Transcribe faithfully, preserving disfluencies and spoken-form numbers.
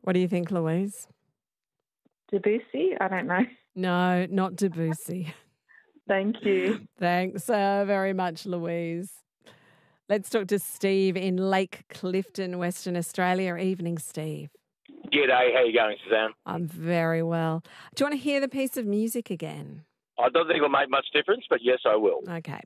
What do you think, Louise? Debussy? I don't know. No, not Debussy. Thank you. Thanks uh, very much, Louise. Let's talk to Steve in Lake Clifton, Western Australia. Evening, Steve. G'day, how you going, Suzanne? I'm very well. Do you want to hear the piece of music again? I don't think it'll make much difference, but yes, I will. Okay.